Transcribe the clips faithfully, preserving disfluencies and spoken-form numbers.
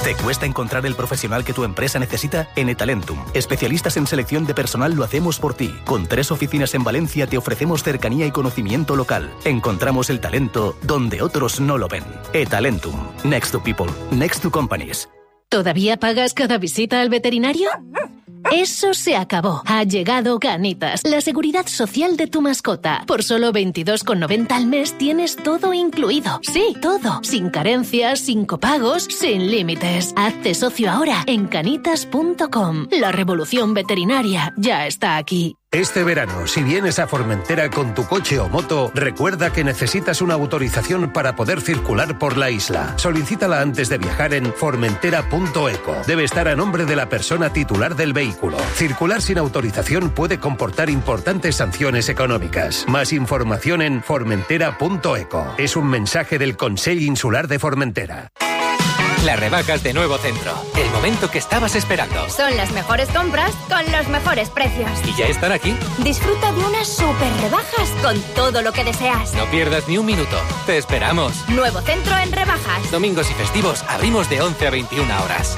¿Te cuesta encontrar el profesional que tu empresa necesita? En eTalentum, especialistas en selección de personal, lo hacemos por ti. Con tres oficinas en Valencia te ofrecemos cercanía y conocimiento local. Encontramos el talento donde otros no lo ven. eTalentum. Next to people. Next to companies. ¿Todavía pagas cada visita al veterinario? Eso se acabó. Ha llegado Canitas, la seguridad social de tu mascota. Por solo veintidós con noventa al mes tienes todo incluido. Sí, todo. Sin carencias, sin copagos, sin límites. Hazte socio ahora en canitas punto com. La revolución veterinaria ya está aquí. Este verano, si vienes a Formentera con tu coche o moto, recuerda que necesitas una autorización para poder circular por la isla. Solicítala antes de viajar en formentera punto eco. Debe estar a nombre de la persona titular del vehículo. Circular sin autorización puede comportar importantes sanciones económicas. Más información en formentera punto eco. Es un mensaje del Consell Insular de Formentera. Las rebajas de Nuevo Centro. El momento que estabas esperando. Son las mejores compras con los mejores precios. ¿Y ya están aquí? Disfruta de unas super rebajas con todo lo que deseas. No pierdas ni un minuto. Te esperamos. Nuevo Centro en rebajas. Domingos y festivos abrimos de once a veintiuna horas.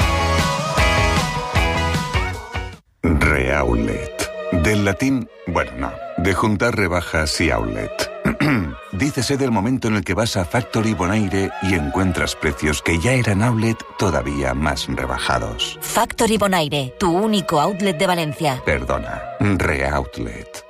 Reoutlet. Del latín, bueno, no, de juntar rebajas y outlet. Dícese del momento en el que vas a Factory Bonaire y encuentras precios que ya eran outlet todavía más rebajados. Factory Bonaire, tu único outlet de Valencia. Perdona, Reoutlet.